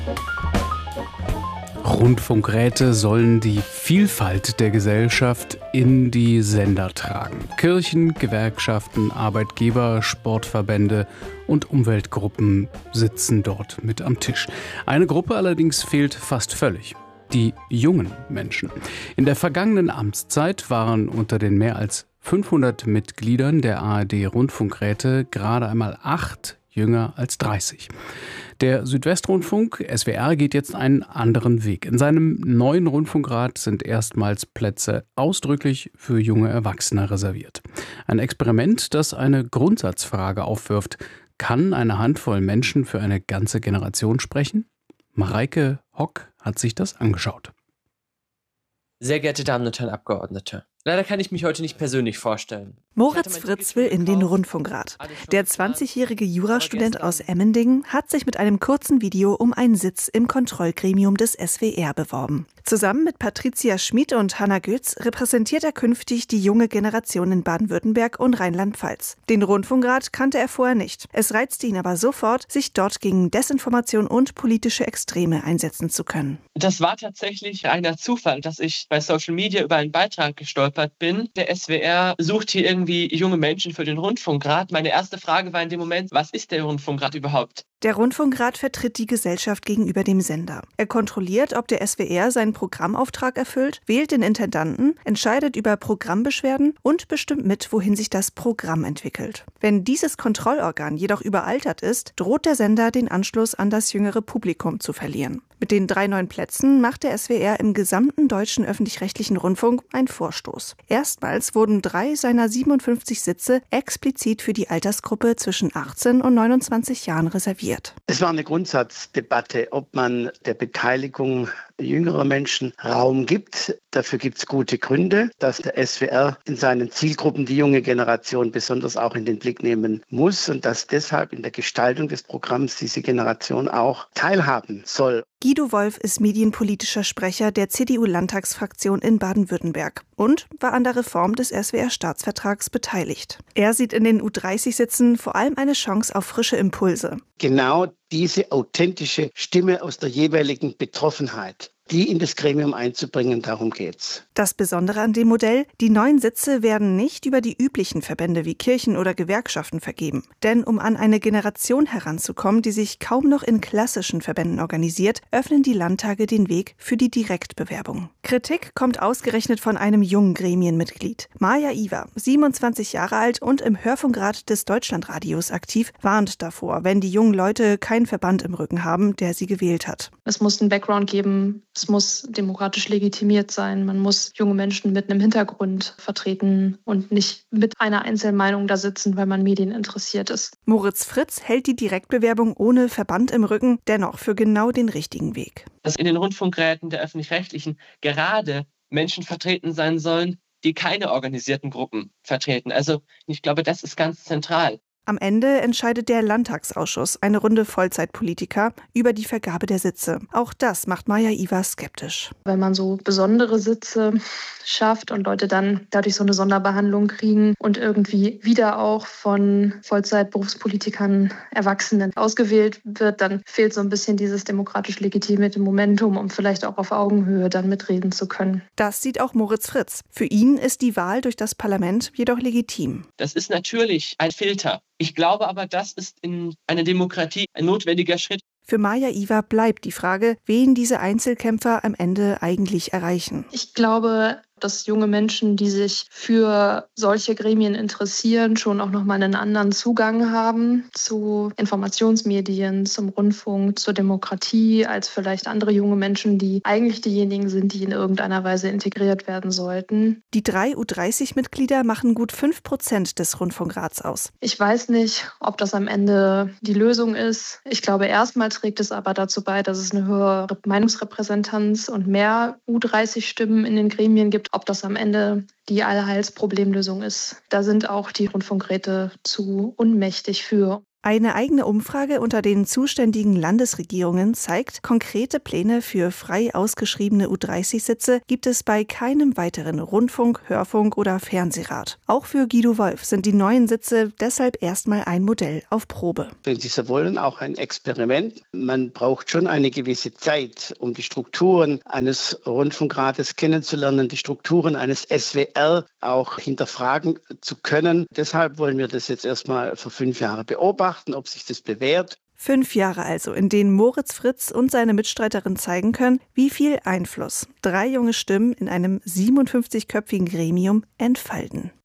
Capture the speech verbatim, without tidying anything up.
Rundfunkräte sollen die Vielfalt der Gesellschaft in die Sender tragen. Kirchen, Gewerkschaften, Arbeitgeber, Sportverbände und Umweltgruppen sitzen dort mit am Tisch. Eine Gruppe allerdings fehlt fast völlig: die jungen Menschen. In der vergangenen Amtszeit waren unter den mehr als fünfhundert Mitgliedern der A R D-Rundfunkräte gerade einmal acht jünger als dreißig. Der Südwestrundfunk, S W R, geht jetzt einen anderen Weg. In seinem neuen Rundfunkrat sind erstmals Plätze ausdrücklich für junge Erwachsene reserviert. Ein Experiment, das eine Grundsatzfrage aufwirft: Kann eine Handvoll Menschen für eine ganze Generation sprechen? Mareike Hock hat sich das angeschaut. Sehr geehrte Damen und Herren Abgeordnete, leider kann ich mich heute nicht persönlich vorstellen. Moritz Fritz will in den Rundfunkrat. Der zwanzigjährige Jurastudent aus Emmendingen hat sich mit einem kurzen Video um einen Sitz im Kontrollgremium des S W R beworben. Zusammen mit Patricia Schmid und Hanna Götz repräsentiert er künftig die junge Generation in Baden-Württemberg und Rheinland-Pfalz. Den Rundfunkrat kannte er vorher nicht. Es reizte ihn aber sofort, sich dort gegen Desinformation und politische Extreme einsetzen zu können. Das war tatsächlich reiner Zufall, dass ich bei Social Media über einen Beitrag gestolpert bin. Der S W R sucht hier irgendwie junge Menschen für den Rundfunkrat. Meine erste Frage war in dem Moment: Was ist der Rundfunkrat überhaupt? Der Rundfunkrat vertritt die Gesellschaft gegenüber dem Sender. Er kontrolliert, ob der S W R seinen Programmauftrag erfüllt, wählt den Intendanten, entscheidet über Programmbeschwerden und bestimmt mit, wohin sich das Programm entwickelt. Wenn dieses Kontrollorgan jedoch überaltert ist, droht der Sender, den Anschluss an das jüngere Publikum zu verlieren. Mit den drei neuen Plätzen macht der S W R im gesamten deutschen öffentlich-rechtlichen Rundfunk einen Vorstoß. Erstmals wurden drei seiner siebenundfünfzig Sitze explizit für die Altersgruppe zwischen achtzehn und neunundzwanzig Jahren reserviert. Es war eine Grundsatzdebatte, ob man der Beteiligung jüngerer Menschen Raum gibt. Dafür gibt es gute Gründe, dass der S W R in seinen Zielgruppen die junge Generation besonders auch in den Blick nehmen muss und dass deshalb in der Gestaltung des Programms diese Generation auch teilhaben soll. Guido Wolf ist medienpolitischer Sprecher der C D U-Landtagsfraktion in Baden-Württemberg und war an der Reform des S W R-Staatsvertrags beteiligt. Er sieht in den U dreißig Sitzen vor allem eine Chance auf frische Impulse. Genau diese authentische Stimme aus der jeweiligen Betroffenheit, die in das Gremium einzubringen, darum geht's. Das Besondere an dem Modell: Die neuen Sitze werden nicht über die üblichen Verbände wie Kirchen oder Gewerkschaften vergeben. Denn um an eine Generation heranzukommen, die sich kaum noch in klassischen Verbänden organisiert, öffnen die Landtage den Weg für die Direktbewerbung. Kritik kommt ausgerechnet von einem jungen Gremienmitglied. Maja Iwer, siebenundzwanzig Jahre alt und im Hörfunkrat des Deutschlandradios aktiv, warnt davor, wenn die jungen Leute keinen Verband im Rücken haben, der sie gewählt hat. Es muss einen Background geben. Es muss demokratisch legitimiert sein. Man muss junge Menschen mit einem Hintergrund vertreten und nicht mit einer Einzelmeinung da sitzen, weil man Medien interessiert ist. Moritz Fritz hält die Direktbewerbung ohne Verband im Rücken dennoch für genau den richtigen Weg. Dass in den Rundfunkräten der Öffentlich-Rechtlichen gerade Menschen vertreten sein sollen, die keine organisierten Gruppen vertreten. Also ich glaube, das ist ganz zentral. Am Ende entscheidet der Landtagsausschuss, eine Runde Vollzeitpolitiker, über die Vergabe der Sitze. Auch das macht Maja Iwer skeptisch. Wenn man so besondere Sitze schafft und Leute dann dadurch so eine Sonderbehandlung kriegen und irgendwie wieder auch von Vollzeitberufspolitikern, Erwachsenen ausgewählt wird, dann fehlt so ein bisschen dieses demokratisch legitimierte Momentum, um vielleicht auch auf Augenhöhe dann mitreden zu können. Das sieht auch Moritz Fritz. Für ihn ist die Wahl durch das Parlament jedoch legitim. Das ist natürlich ein Filter. Ich glaube aber, das ist in einer Demokratie ein notwendiger Schritt. Für Maja Iwer bleibt die Frage, wen diese Einzelkämpfer am Ende eigentlich erreichen. Ich glaube, dass junge Menschen, die sich für solche Gremien interessieren, schon auch nochmal einen anderen Zugang haben zu Informationsmedien, zum Rundfunk, zur Demokratie, als vielleicht andere junge Menschen, die eigentlich diejenigen sind, die in irgendeiner Weise integriert werden sollten. Die drei U dreißig Mitglieder machen gut fünf Prozent des Rundfunkrats aus. Ich weiß nicht, ob das am Ende die Lösung ist. Ich glaube, erstmal trägt es aber dazu bei, dass es eine höhere Meinungsrepräsentanz und mehr U dreißig Stimmen in den Gremien gibt. Ob das am Ende die Allheilsproblemlösung ist, da sind auch die Rundfunkräte zu unmächtig für. Eine eigene Umfrage unter den zuständigen Landesregierungen zeigt, konkrete Pläne für frei ausgeschriebene U dreißig Sitze gibt es bei keinem weiteren Rundfunk-, Hörfunk- oder Fernsehrat. Auch für Guido Wolf sind die neuen Sitze deshalb erstmal ein Modell auf Probe. Wenn Sie so wollen, auch ein Experiment. Man braucht schon eine gewisse Zeit, um die Strukturen eines Rundfunkrates kennenzulernen, die Strukturen eines S W R auch hinterfragen zu können. Deshalb wollen wir das jetzt erstmal für fünf Jahre beobachten, ob sich das bewährt. Fünf Jahre also, in denen Moritz Fritz und seine Mitstreiterin zeigen können, wie viel Einfluss drei junge Stimmen in einem siebenundfünfzigköpfigen Gremium entfalten.